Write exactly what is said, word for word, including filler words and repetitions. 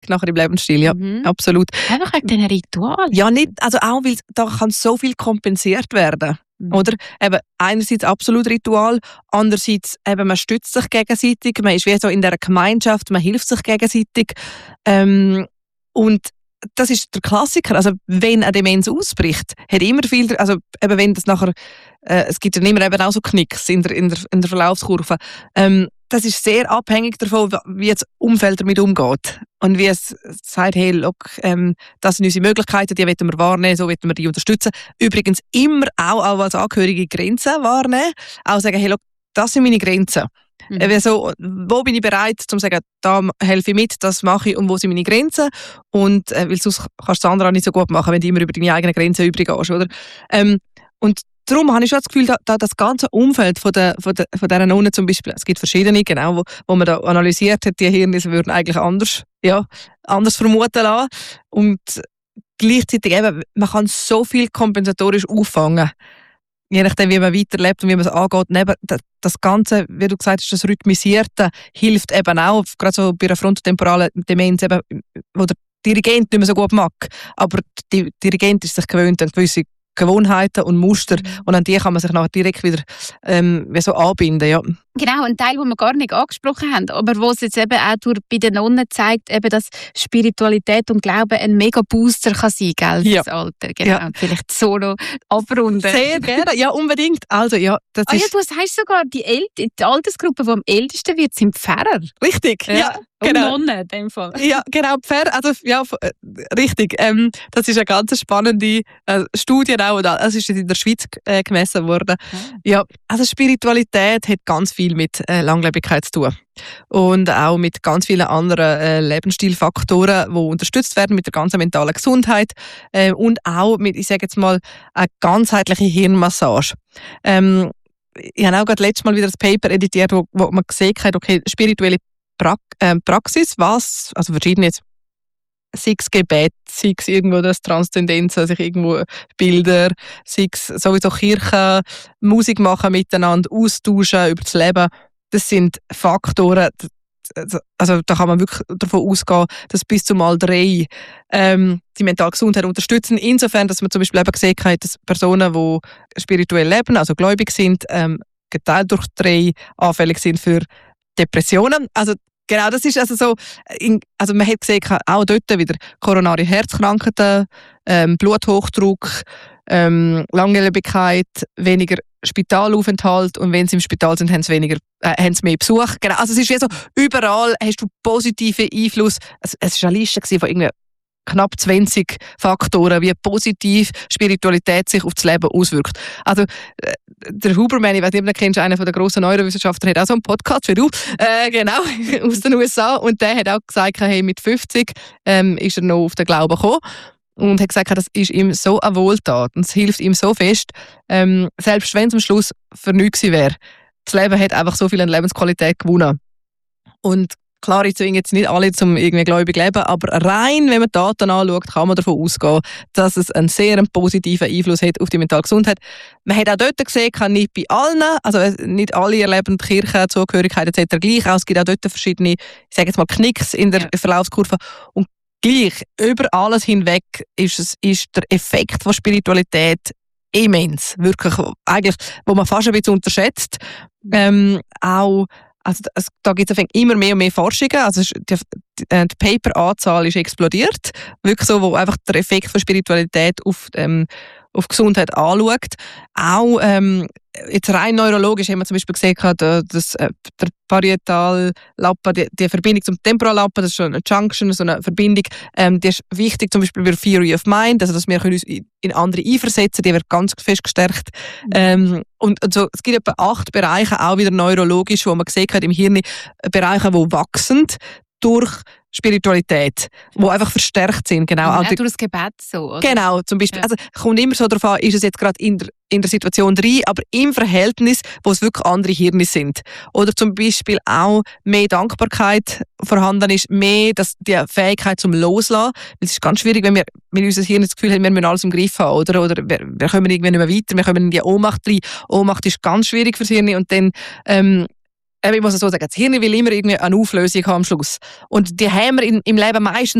nachher im Lebensstil, ja, Mhm. absolut. Einfach wegen diesen Ritual. Ja, nicht, also auch, weil da kann so viel kompensiert werden. Mhm. Oder? Eben, einerseits absolut Ritual, andererseits eben, man stützt sich gegenseitig, man ist wie so in dieser Gemeinschaft, man hilft sich gegenseitig. Ähm, und das ist der Klassiker. Also, wenn eine Demenz ausbricht, hat immer viel, also eben, wenn das nachher, äh, es gibt ja immer eben auch so Knicks in der, in der, in der Verlaufskurve. Ähm, das ist sehr abhängig davon, wie das Umfeld damit umgeht. Und wie es sagt, hey, look, ähm, das sind unsere Möglichkeiten, die wollen wir wahrnehmen, so wollen wir die unterstützen. Übrigens immer auch als Angehörige Grenzen wahrnehmen. Auch sagen, hey, look, das sind meine Grenzen. Mhm. Äh, so, wo bin ich bereit, um zu sagen, da helfe ich mit, das mache ich und wo sind meine Grenzen? Und äh, weil sonst kannst du das andere auch nicht so gut machen, wenn du immer über deine eigenen Grenzen übergehst, oder? Ähm, und darum habe ich schon das Gefühl, da, da das ganze Umfeld von der, von der, von dieser Nonne zum Beispiel, es gibt verschiedene, genau, wo, wo man da analysiert hat, die Hirne würden eigentlich anders, ja, anders vermuten lassen. Und gleichzeitig eben, man kann so viel kompensatorisch auffangen. Je nachdem, wie man weiterlebt und wie man es angeht. Neben das Ganze, wie du gesagt hast, das Rhythmisierte hilft eben auch, gerade so bei einer frontotemporalen Demenz, eben, wo der Dirigent nicht mehr so gut mag. Aber der Dirigent ist sich gewöhnt an gewisse Gewohnheiten und Muster Mhm. und an die kann man sich nachher direkt wieder ähm, wie so anbinden. Ja. Genau, ein Teil, den wir gar nicht angesprochen haben, aber wo es jetzt eben auch durch, bei den Nonnen zeigt, eben, dass Spiritualität und Glauben ein mega Booster kann sein, gell, Ja. fürs Alter. Genau. Ja. Vielleicht so noch abrunden. Sehr gerne, ja, unbedingt. Also, ja, das Ah ja, ist du sagst sogar, die, El die Altersgruppe, die am ältesten wird, sind Pfarrer. richtig. Ja, genau. Und Nonnen in dem Fall. Ja, genau, Pferd, also ja, f- äh, richtig. Ähm, das ist eine ganz spannende äh, Studie auch, und es ist in der Schweiz äh, gemessen worden. Ja, also Spiritualität hat ganz viel mit äh, Langlebigkeit zu tun und auch mit ganz vielen anderen äh, Lebensstilfaktoren, die unterstützt werden mit der ganzen mentalen Gesundheit äh, und auch mit, ich sage jetzt mal, eine ganzheitliche Hirnmassage. Ähm, ich habe auch gerade letztes Mal wieder ein Paper editiert, wo, wo man gesehen hat, okay, spirituelle pra äh, Praxis, was, also verschiedene jetzt, sei es Gebet, sei es irgendwo das Transzendenz, also sich irgendwo Bilder, sei es sowieso Kirche, Musik machen miteinander, austauschen über das Leben, das sind Faktoren, also da kann man wirklich davon ausgehen, dass bis zu mal drei ähm, die mentale Gesundheit unterstützen. Insofern, dass man zum Beispiel eben gesehen hat, dass Personen, die spirituell leben, also gläubig sind, ähm, geteilt durch drei anfällig sind für Depressionen. Also genau, das ist also so, in, also man hat gesehen, auch dort wieder koronare Herzkrankheiten, ähm, Bluthochdruck, ähm, Langlebigkeit, weniger Spitalaufenthalt und wenn sie im Spital sind, haben sie weniger, äh, haben sie mehr Besuch. Genau, also es ist wie so, überall hast du positiven Einfluss. Es, es war eine Liste von irgendwie knapp zwanzig Faktoren, wie positiv Spiritualität sich auf das Leben auswirkt. Also äh, der Huberman, ich weiß nicht, ob du kennst, einer der grossen Neurowissenschaftler, hat auch so einen Podcast wie du, äh, genau, aus den U S A, und der hat auch gesagt, hey, mit fünfzig ähm, ist er noch auf den Glauben gekommen und hat gesagt, das ist ihm so eine Wohltat und es hilft ihm so fest, ähm, selbst wenn es am Schluss für nichts gewesen wäre. Das Leben hat einfach so viel an Lebensqualität gewonnen. Und klar, ich zwinge jetzt nicht alle zum irgendwie gläubig leben, aber rein, wenn man die Daten anschaut, kann man davon ausgehen, dass es einen sehr positiven Einfluss hat auf die mentale Gesundheit. Man hat auch dort gesehen, kann nicht bei allen, also nicht alle erleben die Kirche, Zugehörigkeit et cetera gleich auch. Es gibt auch dort verschiedene, ich sage jetzt mal Knicks in der Ja. Verlaufskurve. Und gleich, über alles hinweg, ist, es, ist der Effekt von Spiritualität immens. Wirklich, eigentlich, wo man fast ein bisschen unterschätzt. Ähm, auch Also, es, da gibt es immer mehr und mehr Forschungen. Also die, die, die Paper-Anzahl ist explodiert. Wirklich so, wo einfach der Effekt von Spiritualität auf, ähm, auf Gesundheit anschaut. Auch ähm, jetzt rein neurologisch haben wir zum Beispiel gesehen, dass äh, der Parietal-Lappen, die, die Verbindung zum Temporallappen, das ist so eine Junction, so eine Verbindung, ähm, die ist wichtig zum Beispiel für Theory of Mind, also dass wir uns in andere einversetzen, die wird ganz fest gestärkt. Mhm. Ähm, und also, es gibt etwa acht Bereiche, auch wieder neurologisch, wo man gesehen hat im Hirn, Bereiche, die wachsen durch Spiritualität, die einfach verstärkt sind. Genau, auch also, durch das Gebet so. Oder? Genau, zum Beispiel. Ja. Also kommt immer so darauf an, ist es jetzt gerade in der, in der Situation drin, aber im Verhältnis, wo es wirklich andere Hirne sind. Oder zum Beispiel auch mehr Dankbarkeit vorhanden ist, mehr das, die Fähigkeit zum Loslassen. Es ist ganz schwierig, wenn wir mit unserem Hirn das Gefühl haben, wir müssen alles im Griff haben. Oder, oder wir, wir kommen irgendwie nicht mehr weiter, wir kommen in die Ohnmacht rein. Ohnmacht ist ganz schwierig fürs Hirn und dann ähm, ich muss es so sagen, das Hirn will immer irgendwie eine Auflösung haben am Schluss. Und die haben wir in, im Leben meistens